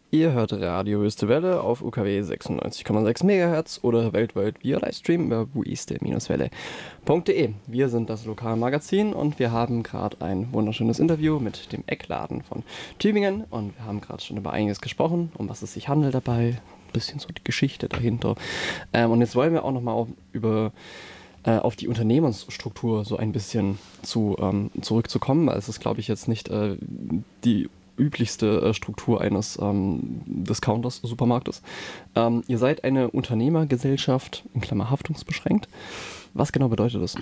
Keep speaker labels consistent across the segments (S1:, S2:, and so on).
S1: Ihr hört Radio Höchste Welle auf UKW 96,6 MHz oder weltweit via Livestream über wuiste-welle.de. Wir sind das Lokalmagazin und wir haben gerade ein wunderschönes Interview mit dem Eckladen von Tübingen und wir haben gerade schon über einiges gesprochen, um was es sich handelt dabei, ein bisschen so die Geschichte dahinter. Und jetzt wollen wir auch nochmal auf die Unternehmensstruktur so ein bisschen zurückzukommen, weil es ist, glaube ich, jetzt nicht die üblichste Struktur eines Discounters, Supermarktes. Ihr seid eine Unternehmergesellschaft, in Klammer haftungsbeschränkt. Was genau bedeutet das?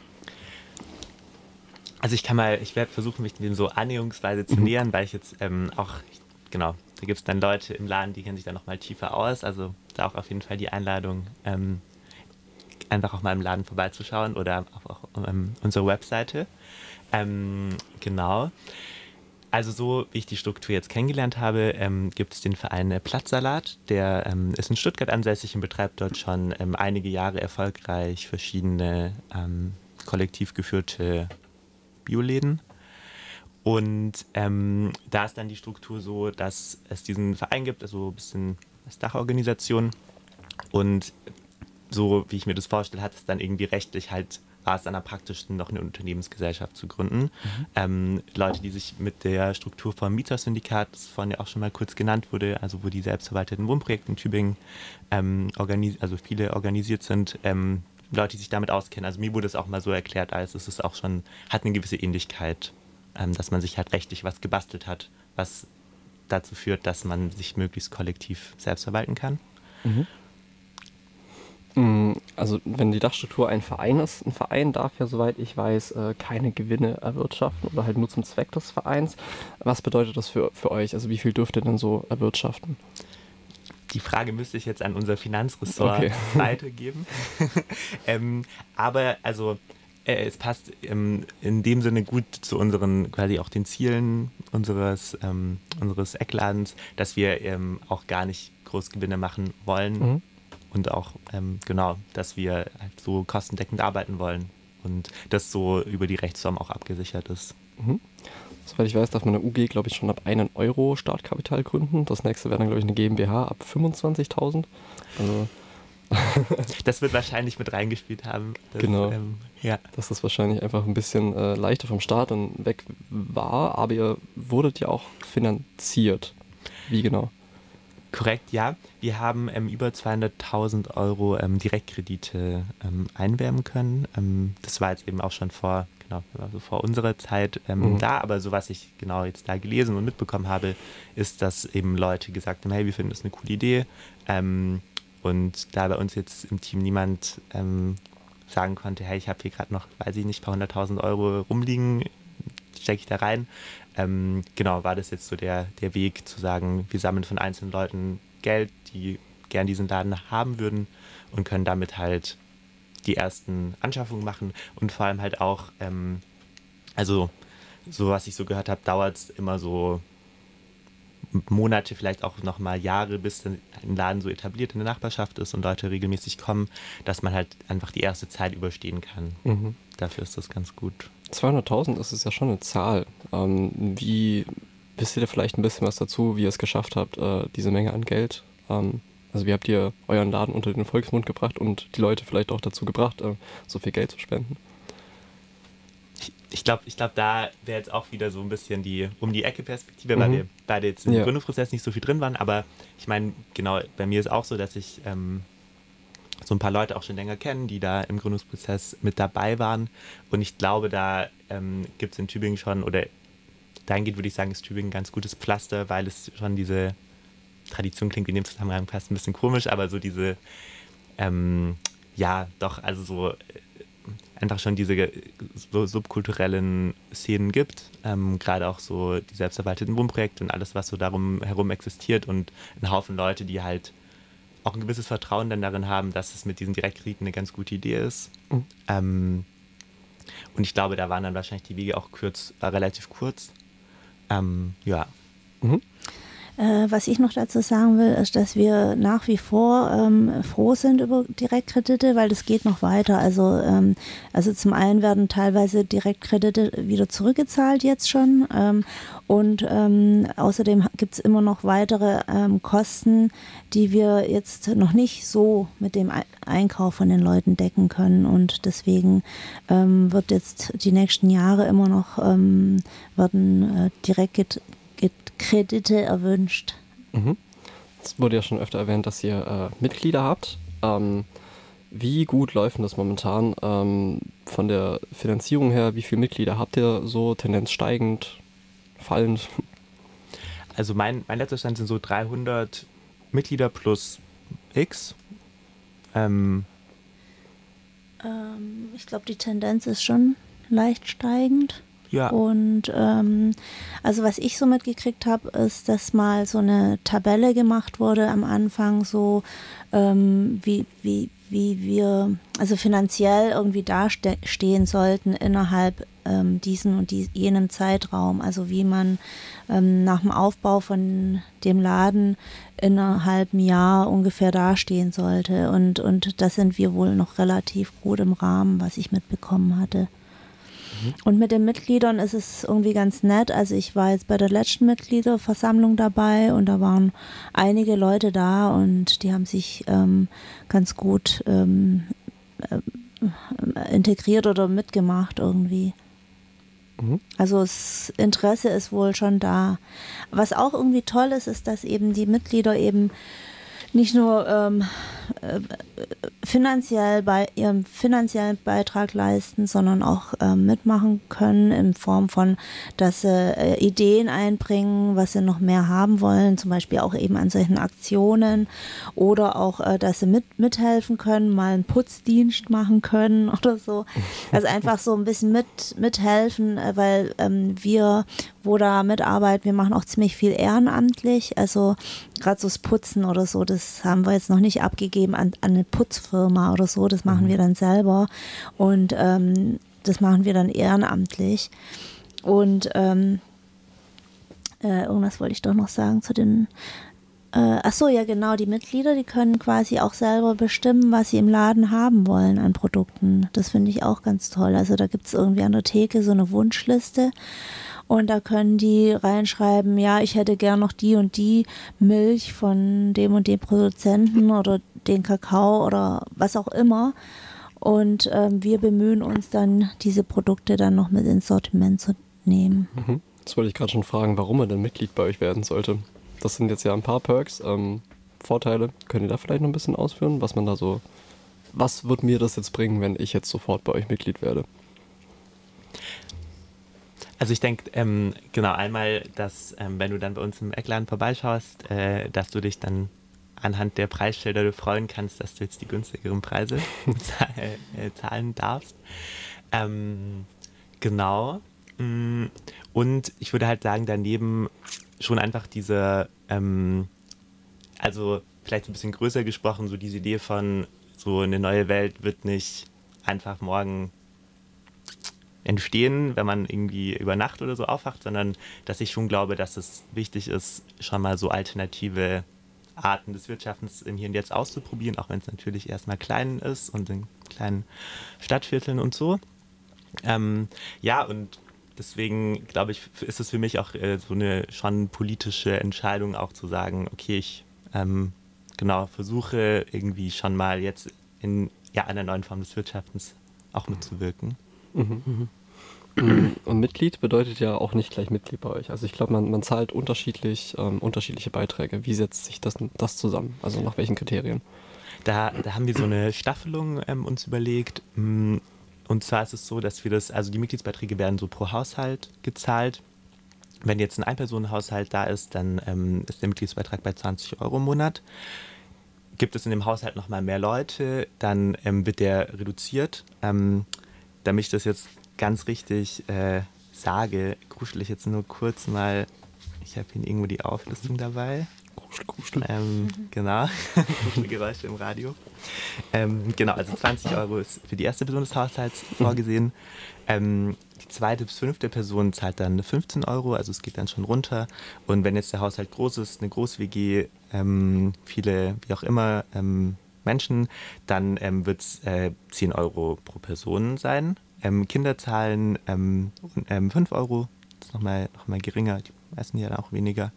S2: Also ich werde versuchen, mich dem so annäherungsweise zu nähern, weil ich jetzt genau, da gibt es dann Leute im Laden, die kennen sich da nochmal tiefer aus. Also da auch auf jeden Fall die Einladung, einfach auch mal im Laden vorbeizuschauen oder auch unsere Webseite. Genau. Also so, wie ich die Struktur jetzt kennengelernt habe, gibt es den Verein Platzsalat, der ist in Stuttgart ansässig und betreibt dort schon einige Jahre erfolgreich verschiedene kollektiv geführte Bioläden. Und da ist dann die Struktur so, dass es diesen Verein gibt, also ein bisschen als Dachorganisation. Und so, wie ich mir das vorstelle, hat es dann irgendwie rechtlich halt, war es dann am praktischsten, noch eine Unternehmensgesellschaft zu gründen. Leute, die sich mit der Struktur vom Mietersyndikat, das vorhin ja auch schon mal kurz genannt wurde, also wo die selbstverwalteten Wohnprojekte in Tübingen, also viele organisiert sind, Leute, die sich damit auskennen. Also mir wurde es auch mal so erklärt, als es ist auch schon, hat eine gewisse Ähnlichkeit, dass man sich halt rechtlich was gebastelt hat, was dazu führt, dass man sich möglichst kollektiv selbst verwalten kann.
S1: Mhm. Also wenn die Dachstruktur ein Verein ist, ein Verein darf ja, soweit ich weiß, keine Gewinne erwirtschaften oder halt nur zum Zweck des Vereins. Was bedeutet das für euch? Also wie viel dürft ihr denn so erwirtschaften?
S2: Die Frage müsste ich jetzt an unser Finanzressort
S1: Okay.
S2: weitergeben. Aber also es passt in dem Sinne gut zu unseren, quasi auch den Zielen unseres Eckladens, dass wir auch gar nicht Großgewinne machen wollen
S1: Mhm.
S2: und auch genau, dass wir halt so kostendeckend arbeiten wollen und das so über die Rechtsform auch abgesichert ist.
S1: Mhm. Soweit ich weiß, darf man eine UG, glaube ich, schon ab 1 € Startkapital gründen. Das nächste wäre dann, glaube ich, eine GmbH ab 25.000. Also,
S2: Das wird wahrscheinlich mit reingespielt haben. Dass,
S1: genau,
S2: ja.
S1: dass das wahrscheinlich einfach ein bisschen leichter vom Start dann weg war. Aber ihr wurdet ja auch finanziert. Wie genau?
S2: Korrekt, ja. Wir haben über 200.000 Euro Direktkredite einwärmen können. Das war jetzt eben auch schon also vor unserer Zeit
S1: Mhm.
S2: da, aber so was ich genau jetzt da gelesen und mitbekommen habe, ist, dass eben Leute gesagt haben, hey, wir finden das eine coole Idee. Und da bei uns jetzt im Team niemand sagen konnte, hey, ich habe hier gerade noch, weiß ich nicht, ein paar 100.000 Euro rumliegen, stecke ich da rein. Genau, war das jetzt so der Weg zu sagen, wir sammeln von einzelnen Leuten Geld, die gern diesen Laden haben würden und können damit halt die ersten Anschaffungen machen und vor allem halt auch, also so was ich so gehört habe, dauert es immer so Monate, vielleicht auch nochmal Jahre, bis dann ein Laden so etabliert in der Nachbarschaft ist und Leute regelmäßig kommen, dass man halt einfach die erste Zeit überstehen kann.
S1: Mhm.
S2: Dafür ist das ganz gut.
S1: 200.000 ist es ja schon eine Zahl. Wie wisst ihr vielleicht ein bisschen was dazu, wie ihr es geschafft habt, diese Menge an Geld? Also wie habt ihr euren Laden unter den Volksmund gebracht und die Leute vielleicht auch dazu gebracht, so viel Geld zu spenden?
S2: Ich glaub, da wäre jetzt auch wieder so ein bisschen die um die Ecke Perspektive, weil
S1: Mhm.
S2: wir beide jetzt im
S1: Ja.
S2: Gründungsprozess nicht so viel drin waren. Aber ich meine, genau, bei mir ist auch so, dass ich so ein paar Leute auch schon länger kenne, die da im Gründungsprozess mit dabei waren. Und ich glaube, da gibt es in Tübingen schon, oder dahingehend würde ich sagen, ist Tübingen ein ganz gutes Pflaster, weil es schon diese Tradition klingt in dem Zusammenhang fast ein bisschen komisch, aber so diese, ja, doch, also so einfach schon diese so subkulturellen Szenen gibt. Gerade auch so die selbstverwalteten Wohnprojekte und alles, was so darum herum existiert und ein Haufen Leute, die halt auch ein gewisses Vertrauen dann darin haben, dass es mit diesen Direktkrediten eine ganz gute Idee ist.
S1: Mhm.
S2: Und ich glaube, da waren dann wahrscheinlich die Wege auch relativ kurz. Ja.
S1: Mhm.
S3: Was ich noch dazu sagen will, ist, dass wir nach wie vor froh sind über Direktkredite, weil das geht noch weiter. Also zum einen werden teilweise Direktkredite wieder zurückgezahlt jetzt schon und außerdem gibt es immer noch weitere Kosten, die wir jetzt noch nicht so mit dem Einkauf von den Leuten decken können, und deswegen wird jetzt die nächsten Jahre immer noch werden Direktkredite erwünscht.
S1: Es wurde ja schon öfter erwähnt, dass ihr Mitglieder habt. Wie gut läuft denn das momentan von der Finanzierung her? Wie viele Mitglieder habt ihr so? Tendenz steigend, fallend?
S2: Also mein letzter Stand sind so 300 Mitglieder plus X.
S3: Ich glaube, die Tendenz ist schon leicht steigend.
S2: Ja.
S3: Und also was ich so mitgekriegt habe, ist, dass mal so eine Tabelle gemacht wurde am Anfang, so wie wir also finanziell irgendwie dastehen sollten innerhalb diesen und jenem Zeitraum. Also wie man nach dem Aufbau von dem Laden innerhalb einem Jahr ungefähr dastehen sollte. Und da sind wir wohl noch relativ gut im Rahmen, was ich mitbekommen hatte. Und mit den Mitgliedern ist es irgendwie ganz nett. Also ich war jetzt bei der letzten Mitgliederversammlung dabei und da waren einige Leute da und die haben sich ganz gut integriert oder mitgemacht irgendwie. Also das Interesse ist wohl schon da. Was auch irgendwie toll ist, ist, dass eben die Mitglieder eben nicht nur ihren finanziellen Beitrag leisten, sondern auch mitmachen können in Form von, dass sie Ideen einbringen, was sie noch mehr haben wollen, zum Beispiel auch eben an solchen Aktionen, oder auch, dass sie mithelfen können, mal einen Putzdienst machen können oder so. Also einfach so ein bisschen mithelfen, weil wir, wo da mitarbeiten, wir machen auch ziemlich viel ehrenamtlich, also gerade so das Putzen oder so, das haben wir jetzt noch nicht abgegeben an eine Putzfirma oder so, das machen wir dann selber und das machen wir dann ehrenamtlich. Und irgendwas wollte ich doch noch sagen zu den ach so, ja genau, die Mitglieder, die können quasi auch selber bestimmen, was sie im Laden haben wollen an Produkten. Das finde ich auch ganz toll. Also da gibt es irgendwie an der Theke so eine Wunschliste und da können die reinschreiben, ja, ich hätte gern noch die und die Milch von dem und dem Produzenten oder den Kakao oder was auch immer. Und wir bemühen uns dann, diese Produkte dann noch mit ins Sortiment zu nehmen.
S1: Das wollte ich gerade schon fragen, warum man denn Mitglied bei euch werden sollte. Das sind jetzt ja ein paar Perks, Vorteile. Könnt ihr da vielleicht noch ein bisschen ausführen, was man da so, was wird mir das jetzt bringen, wenn ich jetzt sofort bei euch Mitglied werde?
S2: Also ich denke, genau, einmal, dass wenn du dann bei uns im Eckladen vorbeischaust, dass du dich dann anhand der Preisschilder freuen kannst, dass du jetzt die günstigeren Preise zahlen darfst. Genau. Und ich würde halt sagen, daneben schon einfach diese, also vielleicht ein bisschen größer gesprochen, so diese Idee von so eine neue Welt wird nicht einfach morgen entstehen, wenn man irgendwie über Nacht oder so aufwacht, sondern dass ich schon glaube, dass es wichtig ist, schon mal so alternative Arten des Wirtschaftens im Hier und Jetzt auszuprobieren, auch wenn es natürlich erstmal klein ist und in kleinen Stadtvierteln und so. Ja, und deswegen glaube ich, ist es für mich auch so eine schon politische Entscheidung, auch zu sagen, okay, ich genau versuche irgendwie schon mal jetzt in einer neuen Form des Wirtschaftens auch mitzuwirken.
S1: Und Mitglied bedeutet ja auch nicht gleich Mitglied bei euch. Also ich glaube, man zahlt unterschiedliche Beiträge. Wie setzt sich das zusammen? Also nach welchen Kriterien?
S2: Da haben wir so eine Staffelung uns überlegt. Und zwar ist es so, dass also die Mitgliedsbeiträge werden so pro Haushalt gezahlt. Wenn jetzt ein Ein-Personen-Haushalt da ist, dann ist der Mitgliedsbeitrag bei 20 € im Monat. Gibt es in dem Haushalt nochmal mehr Leute, dann wird der reduziert. Damit ich das jetzt ganz richtig sage, kuschel ich jetzt nur kurz mal, ich habe hier irgendwo die Auflistung dabei.
S1: Kuschel.
S2: Genau, Kuschelgeräusche im Radio. Genau, also 20 € ist für die erste Person des Haushalts vorgesehen. die 2. bis 5. Person zahlt dann 15 Euro, also es geht dann schon runter. Und wenn jetzt der Haushalt groß ist, eine Groß-WG, viele, wie auch immer, Menschen, dann wird es 10 Euro pro Person sein. Kinder zahlen 5 Euro, das ist nochmal geringer, die meisten ja auch weniger.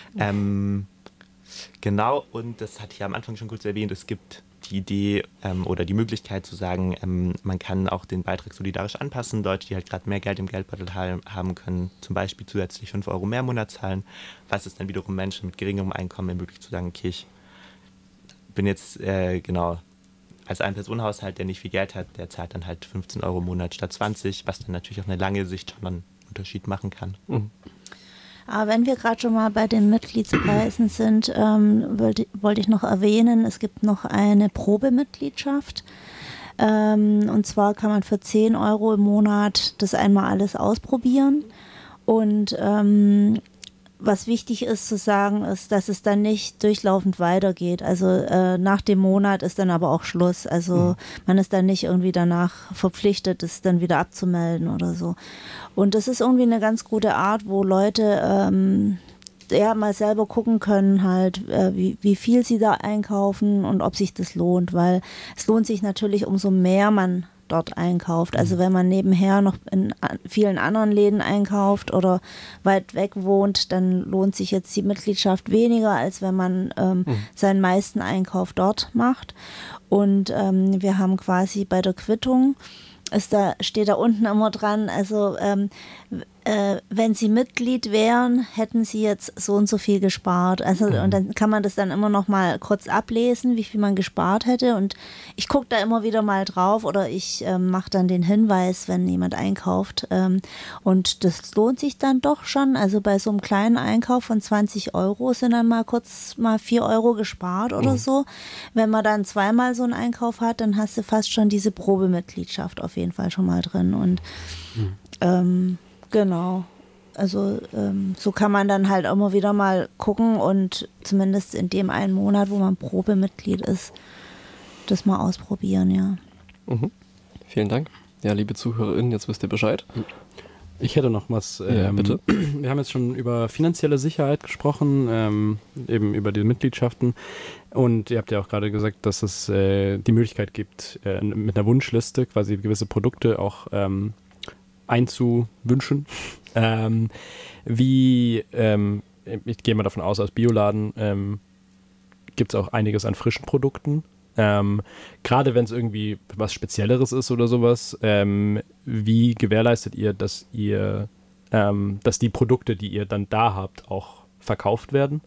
S2: Genau, und das hatte ich ja am Anfang schon kurz erwähnt, es gibt die Idee oder die Möglichkeit zu sagen, man kann auch den Beitrag solidarisch anpassen. Leute, die halt gerade mehr Geld im Geldbeutel haben, können zum Beispiel zusätzlich 5 Euro mehr im Monat zahlen, was es dann wiederum Menschen mit geringerem Einkommen ermöglicht zu sagen, okay, ich bin jetzt als Ein-Personen-Haushalt, der nicht viel Geld hat, der zahlt dann halt 15 Euro im Monat statt 20, was dann natürlich auf eine lange Sicht schon einen Unterschied machen kann.
S3: Mhm. Aber wenn wir gerade schon mal bei den Mitgliedspreisen sind, wollte ich noch erwähnen, es gibt noch eine Probemitgliedschaft. Und zwar kann man für 10 Euro im Monat das einmal alles ausprobieren. Und was wichtig ist zu sagen, ist, dass es dann nicht durchlaufend weitergeht. Also nach dem Monat ist dann aber auch Schluss. Also man ist dann nicht irgendwie danach verpflichtet, es dann wieder abzumelden oder so. Und das ist irgendwie eine ganz gute Art, wo Leute mal selber gucken können, halt, wie viel sie da einkaufen und ob sich das lohnt. Weil es lohnt sich natürlich, umso mehr man dort einkauft. Also wenn man nebenher noch in vielen anderen Läden einkauft oder weit weg wohnt, dann lohnt sich jetzt die Mitgliedschaft weniger, als wenn man seinen meisten Einkauf dort macht. Und wir haben quasi bei der Quittung, steht da unten immer dran, also wenn Sie Mitglied wären, hätten Sie jetzt so und so viel gespart. Also und dann kann man das dann immer noch mal kurz ablesen, wie viel man gespart hätte. Und ich gucke da immer wieder mal drauf oder ich mache dann den Hinweis, wenn jemand einkauft. Und das lohnt sich dann doch schon. Also bei so einem kleinen Einkauf von 20 Euro sind dann mal 4 Euro gespart oder so. Wenn man dann zweimal so einen Einkauf hat, dann hast du fast schon diese Probemitgliedschaft auf jeden Fall schon mal drin. Und genau, also so kann man dann halt immer wieder mal gucken und zumindest in dem einen Monat, wo man Probemitglied ist, das mal ausprobieren, ja.
S1: Mhm. Vielen Dank. Ja, liebe ZuhörerInnen, jetzt wisst ihr Bescheid.
S4: Ich hätte noch was.
S1: Bitte.
S4: Wir haben jetzt schon über finanzielle Sicherheit gesprochen, eben über die Mitgliedschaften. Und ihr habt ja auch gerade gesagt, dass es die Möglichkeit gibt, mit einer Wunschliste quasi gewisse Produkte auch einzuwünschen. Ich gehe mal davon aus, als Bioladen gibt es auch einiges an frischen Produkten. Gerade wenn es irgendwie was Spezielleres ist oder sowas, wie gewährleistet ihr, dass die Produkte, die ihr dann da habt, auch verkauft werden?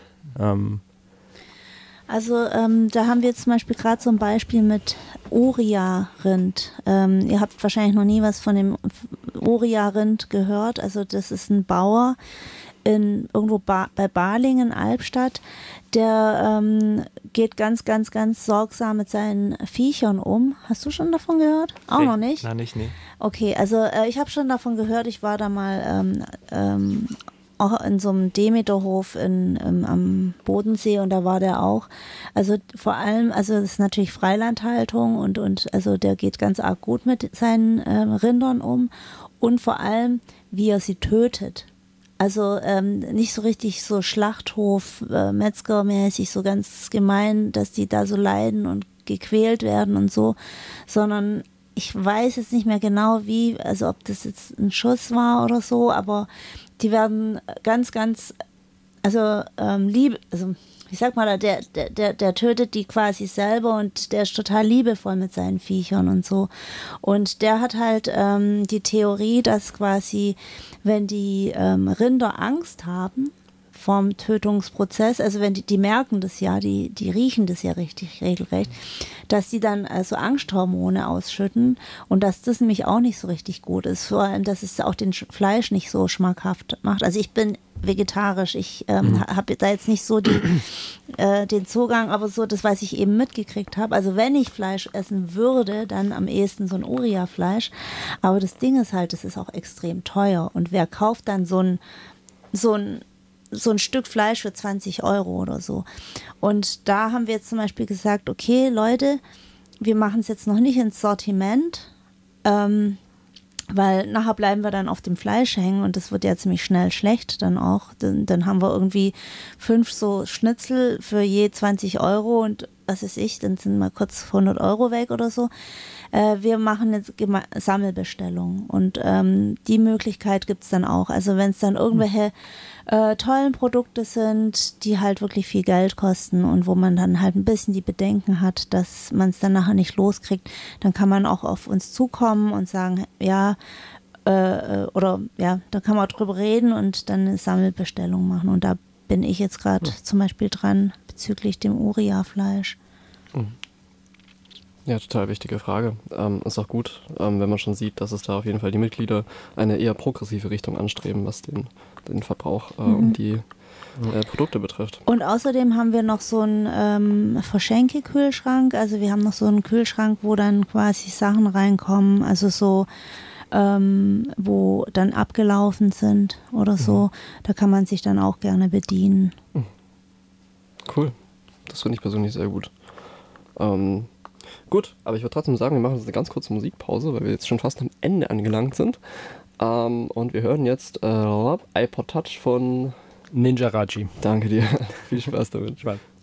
S3: Also da haben wir jetzt zum Beispiel gerade so ein Beispiel mit Oria-Rind. Ihr habt wahrscheinlich noch nie was von dem Oria-Rind gehört. Also das ist ein Bauer irgendwo bei Balingen, Albstadt, der geht ganz, ganz, ganz sorgsam mit seinen Viechern um. Hast du schon davon gehört? Auch noch nicht?
S2: Nein, nicht, nee.
S3: Okay, also ich habe schon davon gehört. Ich war da mal auch in so einem Demeterhof am Bodensee und da war der auch. Also vor allem, also das ist natürlich Freilandhaltung und also der geht ganz arg gut mit seinen Rindern um und vor allem, wie er sie tötet. Also nicht so richtig so Schlachthof, Metzgermäßig, so ganz gemein, dass die da so leiden und gequält werden und so, sondern ich weiß jetzt nicht mehr genau wie, also ob das jetzt ein Schuss war oder so, aber die werden ganz, ganz, also ich sag mal, der tötet die quasi selber und der ist total liebevoll mit seinen Viechern und so. Und der hat halt die Theorie, dass quasi, wenn die Rinder Angst haben vom Tötungsprozess, also wenn die merken das ja, die riechen das ja richtig regelrecht, dass die dann also Angsthormone ausschütten und dass das nämlich auch nicht so richtig gut ist, vor allem, dass es auch den Fleisch nicht so schmackhaft macht. Also ich bin vegetarisch, ich habe da jetzt nicht so den Zugang, aber so das, was ich eben mitgekriegt habe, also wenn ich Fleisch essen würde, dann am ehesten so ein Oria-Fleisch, aber das Ding ist halt, das ist auch extrem teuer und wer kauft dann so ein Stück Fleisch für 20 Euro oder so. Und da haben wir jetzt zum Beispiel gesagt, okay, Leute, wir machen es jetzt noch nicht ins Sortiment, Weil nachher bleiben wir dann auf dem Fleisch hängen und das wird ja ziemlich schnell schlecht dann auch. Dann haben wir irgendwie 5 so Schnitzel für je 20 Euro und was weiß ich, dann sind mal kurz 100 Euro weg oder so. Wir machen jetzt Sammelbestellungen und die Möglichkeit gibt es dann auch. Also wenn es dann irgendwelche tollen Produkte sind, die halt wirklich viel Geld kosten und wo man dann halt ein bisschen die Bedenken hat, dass man es dann nachher nicht loskriegt, dann kann man auch auf uns zukommen und sagen, ja, oder ja, da kann man drüber reden und dann eine Sammelbestellung machen. Und da bin ich jetzt gerade zum Beispiel dran bezüglich dem Uria-Fleisch.
S1: Ja, total wichtige Frage. Ist auch gut, wenn man schon sieht, dass es da auf jeden Fall die Mitglieder eine eher progressive Richtung anstreben, was den Verbrauch und die Produkte betrifft.
S3: Und außerdem haben wir noch so einen Verschenke-Kühlschrank. Also wir haben noch so einen Kühlschrank, wo dann quasi Sachen reinkommen, also so, wo dann abgelaufen sind oder so. Da kann man sich dann auch gerne bedienen.
S1: Cool. Das finde ich persönlich sehr gut. Gut, aber ich würde trotzdem sagen, wir machen jetzt eine ganz kurze Musikpause, weil wir jetzt schon fast am Ende angelangt sind. Und wir hören jetzt iPod Touch von
S4: Ninja Raji.
S1: Danke dir. Viel Spaß damit.
S4: Spaß.